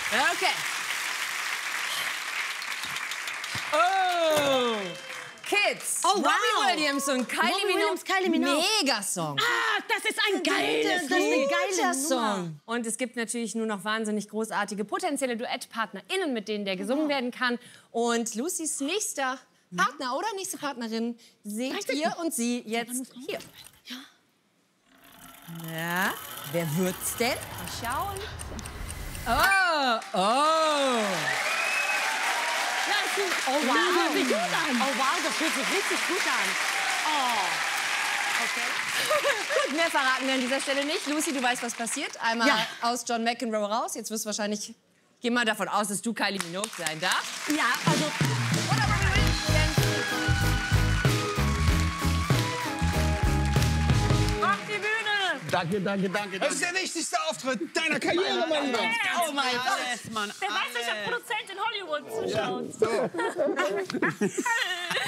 Okay. Oh. Kids. Oh, wow. Robbie Williams und Kylie Minogue. Megasong. Ah, das ist ein geiles Das ist ein Lied. geiler Song. Und es gibt natürlich nur noch wahnsinnig großartige potenzielle DuettpartnerInnen, mit denen der gesungen werden kann. Und Lucys nächster Partner oder nächste Partnerin seht ihr und sie jetzt hier. Ja, wer wird's denn? Mal schauen. Oh, oh. Oh, wow. Das hört sich gut an. Oh, wow, das hört sich richtig gut an. Oh. Okay. Gut, mehr verraten wir an dieser Stelle nicht. Lucy, du weißt, was passiert. Einmal Ja. aus John McEnroe raus. Jetzt wirst du wahrscheinlich... Geh mal davon aus, dass du Kylie Minogue sein darfst. Ja, also... Oder Robbie Williams. Auf die Bühne! Danke, danke, danke. Das ist der wichtigste Auftritt deiner Karriere, mein Lieber. Oh mein Gott. Alles, Mann, Wer weiß, welcher Produzent in Hollywood zuschaut.